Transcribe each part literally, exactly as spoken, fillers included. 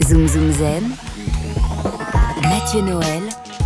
Zoom Zoom Zen, Mathieu Noël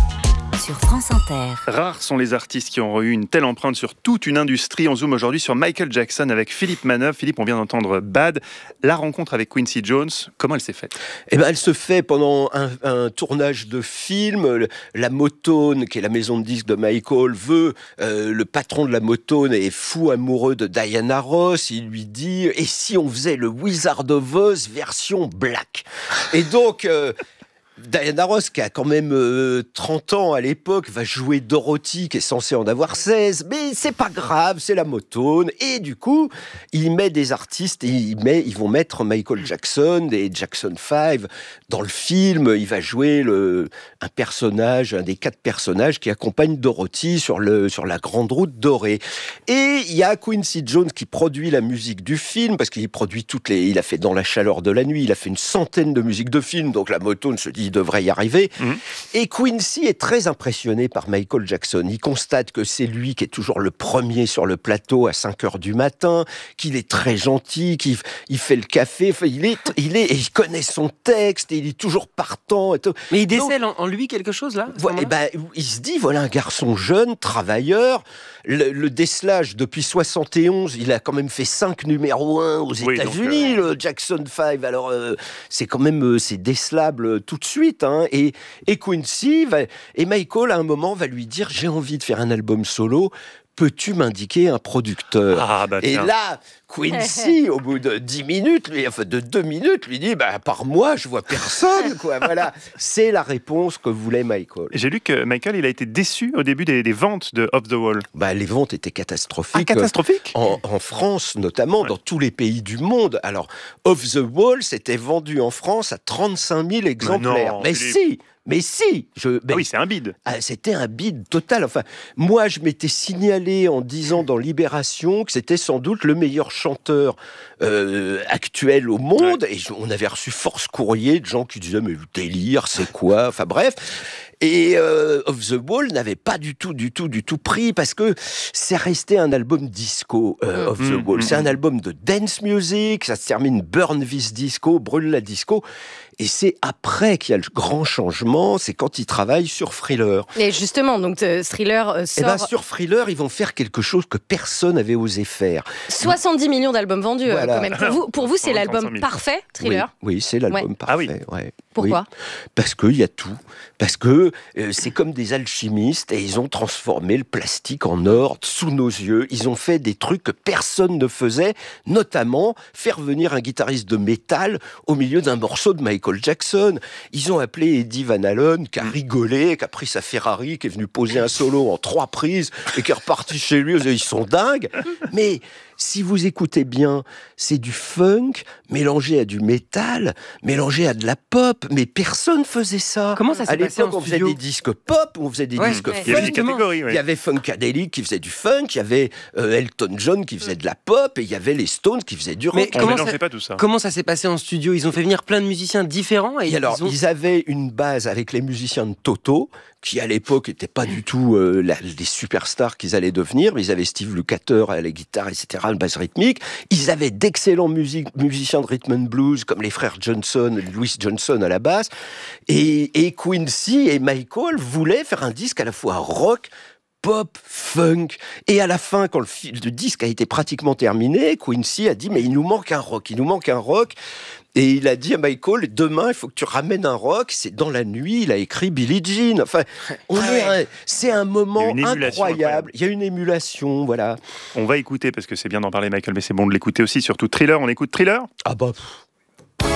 sur France Inter. Rares sont les artistes qui ont eu une telle empreinte sur toute une industrie. On zoome aujourd'hui sur Michael Jackson avec Philippe Manœuvre. Philippe, on vient d'entendre Bad. La rencontre avec Quincy Jones, comment elle s'est faite ? Eh ben, elle se fait pendant un, un tournage de film. La Motown, qui est la maison de disques de Michael, veut euh, le patron de la Motown est fou amoureux de Diana Ross. Il lui dit « Et si on faisait le Wizard of Oz version black ?» Et donc... Euh, Diana Ross, qui a quand même euh, trente ans à l'époque, va jouer Dorothy, qui est censée en avoir seize, mais c'est pas grave, c'est la Motown. Et du coup, il met des artistes, et il met, ils vont mettre Michael Jackson et Jackson five dans le film. Il va jouer le, un personnage, un des quatre personnages qui accompagne Dorothy sur, le, sur la grande route dorée. Et il y a Quincy Jones qui produit la musique du film, parce qu'il produit toutes les... Il a fait Dans la chaleur de la nuit, il a fait une centaine de musiques de films, donc la Motown se dit il devrait y arriver. Mmh. Et Quincy est très impressionné par Michael Jackson. Il constate que c'est lui qui est toujours le premier sur le plateau à cinq heures du matin, qu'il est très gentil, qu'il il fait le café, enfin, il est, il est, et il connaît son texte, et il est toujours partant. Et tout. Mais il décèle Donc, en, en lui quelque chose là voilà, et ben, il se dit, voilà un garçon jeune, travailleur. Le, le décelage depuis soixante et onze, il a quand même fait cinq numéros un aux oui, États-Unis, donc, euh... le Jackson five. Alors euh, c'est quand même euh, c'est décelable tout de suite. Hein. Et, et Quincy va, et Michael à un moment va lui dire j'ai envie de faire un album solo. Peux-tu m'indiquer un producteur ? ah, bah, Et là, Quincy, au bout de dix minutes, lui, enfin de deux minutes, lui dit bah, « à part moi, je vois personne. » quoi. Voilà. C'est la réponse que voulait Michael. J'ai lu que Michael il a été déçu au début des, des ventes de Off the Wall. Bah, les ventes étaient catastrophiques. Ah, catastrophiques en, en France, notamment, ouais. Dans tous les pays du monde. Alors, Off the Wall, c'était vendu en France à trente-cinq mille exemplaires. Mais, non, Mais si Mais si je, ah oui, c'est un bide. Ah, c'était un bide total. Enfin, moi, je m'étais signalé en disant dans Libération que c'était sans doute le meilleur chanteur euh, actuel au monde. Ouais. Et je, on avait reçu force courrier de gens qui disaient « mais le délire, c'est quoi ?» Enfin bref. Et euh, Off the Wall n'avait pas du tout, du tout, du tout pris parce que c'est resté un album disco, euh, Off the Wall. Mmh, c'est mmh. un album de dance music, ça se termine Burn This Disco, brûle la disco. Et c'est après qu'il y a le grand changement, c'est quand ils travaillent sur Thriller. Et justement, donc euh, Thriller euh, sort... Et ben, sur Thriller, ils vont faire quelque chose que personne n'avait osé faire. soixante-dix millions d'albums vendus, voilà. euh, quand même. Pour vous, pour vous c'est l'album parfait, Thriller ? Oui, oui c'est l'album ouais. parfait. Ah oui. Ouais. Pourquoi ? Oui. Parce qu'il y a tout. Parce que euh, c'est comme des alchimistes et ils ont transformé le plastique en or sous nos yeux. Ils ont fait des trucs que personne ne faisait, notamment faire venir un guitariste de métal au milieu d'un morceau de Michael Jackson. Ils ont appelé Eddie Van Halen, qui a rigolé, qui a pris sa Ferrari, qui est venu poser un solo en trois prises et qui est reparti chez lui. Ils sont dingues. Mais si vous écoutez bien, c'est du funk mélangé à du métal, mélangé à de la pop, mais personne faisait ça. Comment ça s'est à passé en l'époque, on studio ? faisait des disques pop, on faisait des ouais, disques ouais. funk. Il y avait des catégories, ouais. Il y avait Funkadelic qui faisait du funk, il y avait euh, Elton John qui faisait de la pop, et il y avait les Stones qui faisaient du rock. Mais on comment mélangeait ça, pas tout ça. Comment ça s'est passé en studio ? Ils ont fait venir plein de musiciens différents et, et alors, ils, ont... ils avaient une base avec les musiciens de Toto, qui à l'époque n'étaient pas du tout euh, la, les superstars qu'ils allaient devenir, mais ils avaient Steve Lukather à la guitare, et cetera, le basse rythmique. Ils avaient d'excellents music- musiciens de rhythm and blues, comme les frères Johnson, Louis Johnson à la basse, et, et Quincy et Michael voulaient faire un disque à la fois rock, pop, funk, et à la fin, quand le, fi- le disque a été pratiquement terminé, Quincy a dit, mais il nous manque un rock, il nous manque un rock, et il a dit à Michael, demain, il faut que tu ramènes un rock. C'est dans la nuit, il a écrit Billie Jean. Enfin, on ah est un, c'est un moment incroyable. incroyable. Il y a une émulation, voilà. On va écouter, parce que c'est bien d'en parler, Michael, mais c'est bon de l'écouter aussi, surtout Thriller. On écoute Thriller ? Ah bah... Pff.